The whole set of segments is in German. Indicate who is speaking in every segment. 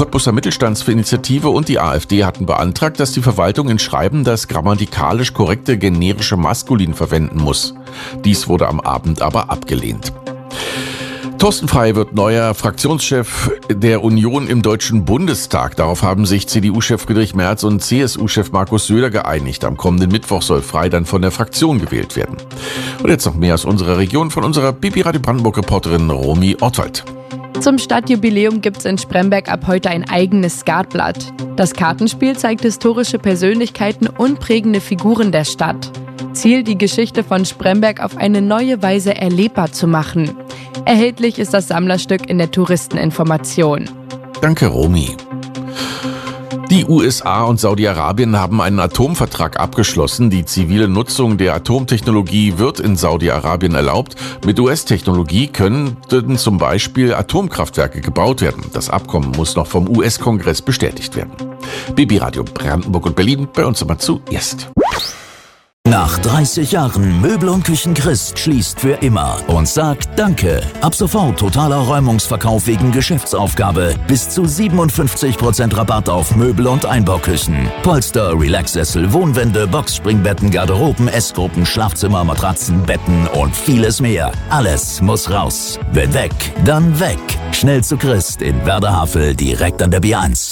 Speaker 1: Cottbuser Mittelstandsinitiative und die AfD hatten beantragt, dass die Verwaltung in Schreiben das grammatikalisch korrekte generische Maskulin verwenden muss. Dies wurde am Abend aber abgelehnt. Thorsten Frey wird neuer Fraktionschef der Union im Deutschen Bundestag. Darauf haben sich CDU-Chef Friedrich Merz und CSU-Chef Markus Söder geeinigt. Am kommenden Mittwoch soll Frey dann von der Fraktion gewählt werden. Und jetzt noch mehr aus unserer Region von unserer BB Radio Brandenburg-Reporterin Romy Ortwald.
Speaker 2: Zum Stadtjubiläum gibt es in Spremberg ab heute ein eigenes Skatblatt. Das Kartenspiel zeigt historische Persönlichkeiten und prägende Figuren der Stadt. Ziel, die Geschichte von Spremberg auf eine neue Weise erlebbar zu machen. Erhältlich ist das Sammlerstück in der Touristeninformation.
Speaker 1: Danke, Romy. Die USA und Saudi-Arabien haben einen Atomvertrag abgeschlossen. Die zivile Nutzung der Atomtechnologie wird in Saudi-Arabien erlaubt. Mit US-Technologie könnten zum Beispiel Atomkraftwerke gebaut werden. Das Abkommen muss noch vom US-Kongress bestätigt werden. BB Radio Brandenburg und Berlin, bei uns immer zuerst.
Speaker 3: Nach 30 Jahren Möbel und Küchen Christ schließt für immer und sagt Danke. Ab sofort totaler Räumungsverkauf wegen Geschäftsaufgabe. Bis zu 57% Rabatt auf Möbel und Einbauküchen. Polster, Relaxsessel, Wohnwände, Boxspringbetten, Garderoben, Essgruppen, Schlafzimmer, Matratzen, Betten und vieles mehr. Alles muss raus. Wenn weg, dann weg. Schnell zu Christ in Werderhavel, direkt an der B1.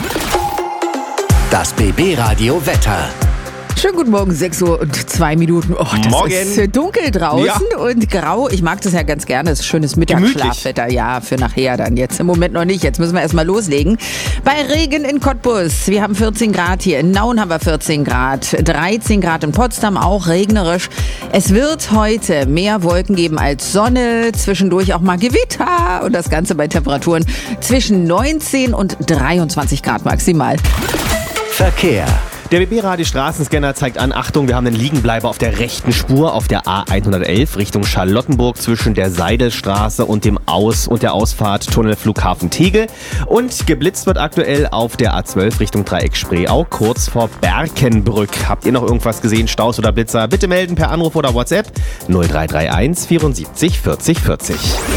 Speaker 4: Das BB Radio Wetter.
Speaker 5: Schönen guten Morgen, 6:02 Uhr. Oh, das ist dunkel draußen und grau. Ich mag das ja ganz gerne. Das ist schönes Mittagsschlafwetter. Ja, für nachher dann. Jetzt im Moment noch nicht. Jetzt müssen wir erstmal loslegen. Bei Regen in Cottbus. Wir haben 14 Grad hier. In Nauen haben wir 14 Grad. 13 Grad in Potsdam, auch regnerisch. Es wird heute mehr Wolken geben als Sonne. Zwischendurch auch mal Gewitter. Und das Ganze bei Temperaturen zwischen 19 und 23 Grad maximal.
Speaker 4: Verkehr.
Speaker 6: Der BB-Radio Straßenscanner zeigt an, Achtung, wir haben einen Liegenbleiber auf der rechten Spur auf der A111 Richtung Charlottenburg zwischen der Seidelstraße und der Ausfahrt Tunnel Flughafen Tegel. Und geblitzt wird aktuell auf der A12 Richtung Dreieck Spreeau kurz vor Berkenbrück. Habt ihr noch irgendwas gesehen, Staus oder Blitzer? Bitte melden per Anruf oder WhatsApp 0331 74 40 40.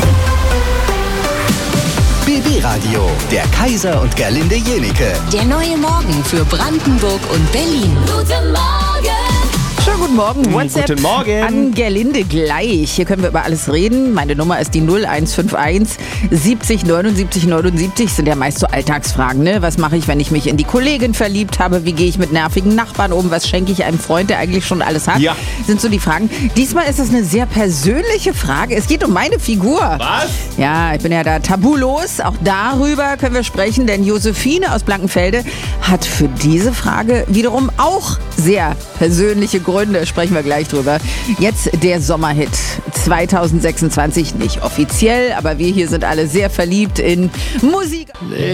Speaker 4: BB Radio, der Kaiser und Gerlinde Jenike.
Speaker 7: Der neue Morgen für Brandenburg und Berlin. Guten Morgen!
Speaker 5: Schönen guten Morgen. WhatsApp
Speaker 6: Guten Morgen.
Speaker 5: an Gerlinde gleich. Hier können wir über alles reden. Meine Nummer ist die 0151 70 79 79. Sind ja meist so Alltagsfragen, ne? Was mache ich, wenn ich mich in die Kollegin verliebt habe? Wie gehe ich mit nervigen Nachbarn um? Was schenke ich einem Freund, der eigentlich schon alles hat?
Speaker 6: Ja.
Speaker 5: Sind so die Fragen. Diesmal ist es eine sehr persönliche Frage. Es geht um meine Figur.
Speaker 6: Was?
Speaker 5: Ja, ich bin ja da tabulos. Auch darüber können wir sprechen, denn Josephine aus Blankenfelde hat für diese Frage wiederum auch sehr persönliche Gründe. Sprechen wir gleich drüber. Jetzt der Sommerhit 2026, nicht offiziell, aber wir hier sind alle sehr verliebt in Musik.